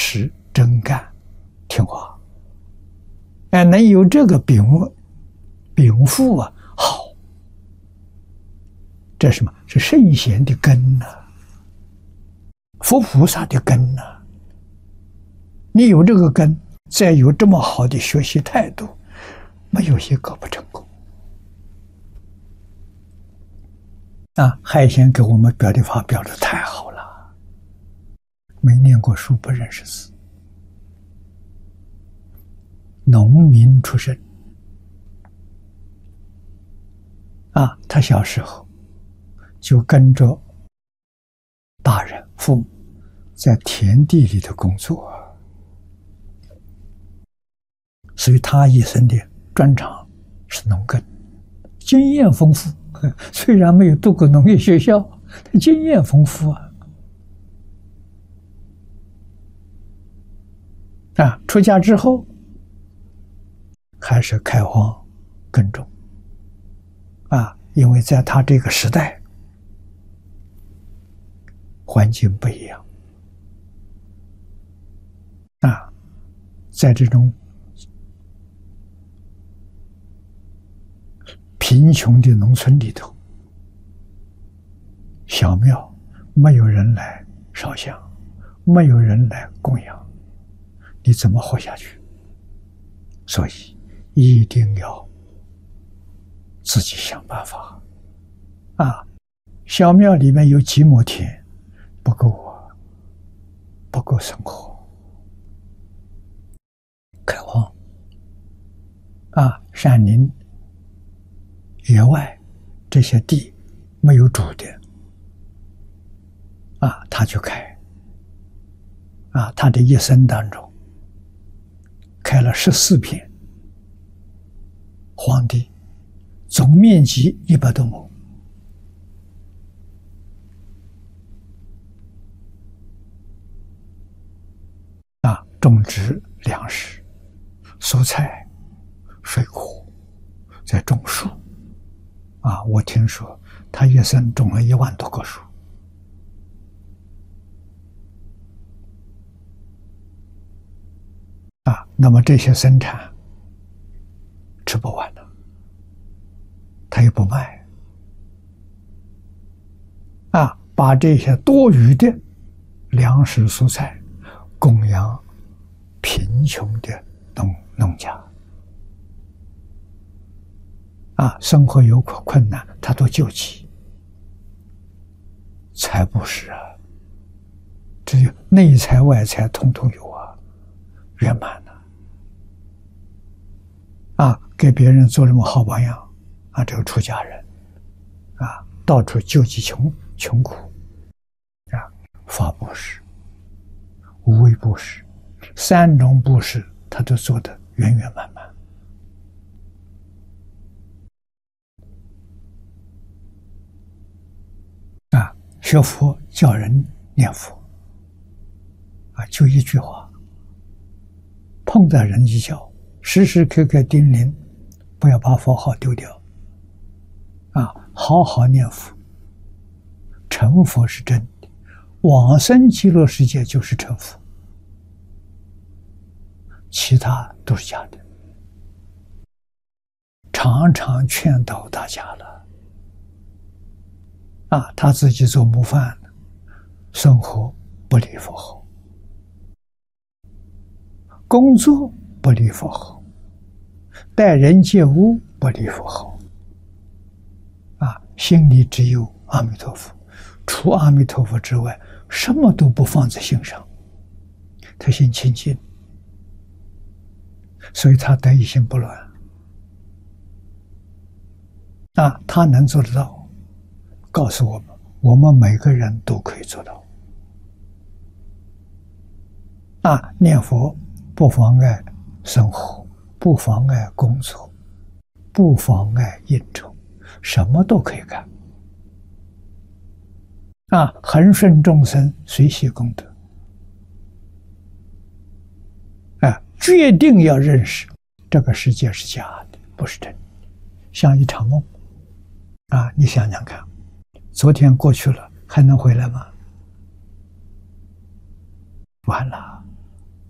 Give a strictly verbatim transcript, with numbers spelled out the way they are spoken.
实真干听话，哎，能有这个禀禀赋啊，好，这是什么？是圣贤的根呐、啊，佛菩萨的根呐、啊。你有这个根，再有这么好的学习态度，没有一个不成功。啊，海贤给我们表的法表的太好了，没念过书，不认识字，农民出身。啊，他小时候就跟着大人父母在田地里的工作，所以他一生的专长是农耕，经验丰富。虽然没有读过农业学校，他经验丰富啊！啊，出家之后还是开荒耕种啊，因为在他这个时代环境不一样啊，在这种贫穷的农村里头，小庙没有人来烧香，没有人来供养，你怎么活下去？所以一定要自己想办法啊！小庙里面有几亩田，不够啊，不够生活。开荒啊，山林野外这些地没有主的啊，他就开啊，他的一生当中开了十四片荒地，总面积一百多亩啊，种植粮食、蔬菜、水果，在种树。啊，我听说他一生种了一万多棵树。啊，那么这些生产吃不完了，他也不卖。啊，把这些多余的粮食蔬菜供养贫穷的农农家。啊，生活有困难，他都救济，财布施啊，这就内财外财统统有啊，圆满了。啊，给别人做这么好榜样啊，这个出家人啊，到处救济穷穷苦啊，法布施、无为布施，三种布施他都做得圆圆满满。学佛教人念佛啊，就一句话，碰到人一叫，时时刻刻叮咛，不要把佛号丢掉啊，好好念佛。成佛是真的，往生极乐世界就是成佛，其他都是假的。常常劝导大家了。啊，他自己做模范，生活不离佛号，工作不离佛号，待人接物不离佛号。啊，心里只有阿弥陀佛，除阿弥陀佛之外，什么都不放在心上，他心清净，所以他得一心不乱。啊，他能做得到。告诉我们，我们每个人都可以做到。啊，念佛不妨碍生活，不妨碍工作，不妨碍应酬，什么都可以干。啊，恒顺众生，随喜功德。啊，决定要认识这个世界是假的，不是真的，像一场梦。啊，你想想看。昨天过去了，还能回来吗？完了。